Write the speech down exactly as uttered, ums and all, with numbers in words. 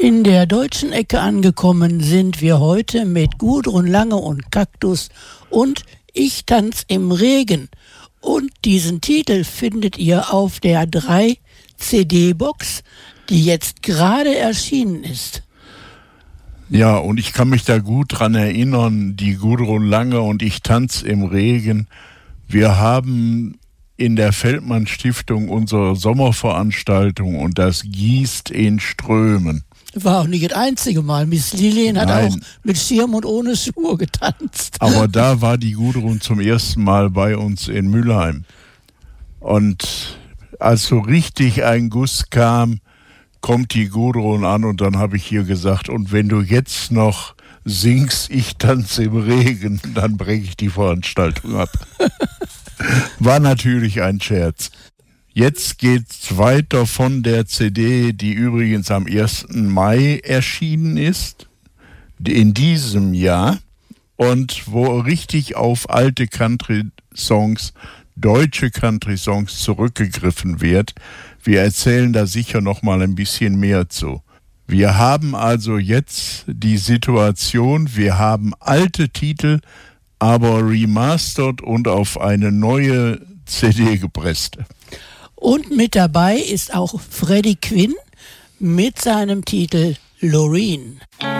In der deutschen Ecke angekommen sind wir heute mit Gudrun Lange und Kaktus und Ich tanz im Regen. Und diesen Titel findet ihr auf der drei C D-Box, die jetzt gerade erschienen ist. Ja, und ich kann mich da gut dran erinnern, die Gudrun Lange und Ich tanz im Regen. Wir haben in der Feldmann Stiftung unsere Sommerveranstaltung und das gießt in Strömen. War auch nicht das einzige Mal. Miss Lilien hat Nein. auch mit Schirm und ohne Schuhe getanzt. Aber da war die Gudrun zum ersten Mal bei uns in Mülheim. Und als so richtig ein Guss kam, kommt die Gudrun an und dann habe ich ihr gesagt, und wenn du jetzt noch singst, ich tanze im Regen, dann breche ich die Veranstaltung ab. War natürlich ein Scherz. Jetzt geht's weiter von der C D, die übrigens am ersten Mai erschienen ist, in diesem Jahr, und wo richtig auf alte Country-Songs, deutsche Country-Songs zurückgegriffen wird. Wir erzählen da sicher noch mal ein bisschen mehr zu. Wir haben also jetzt die Situation, wir haben alte Titel, aber remastered und auf eine neue C D gepresst. Und mit dabei ist auch Freddie Quinn mit seinem Titel Loreen.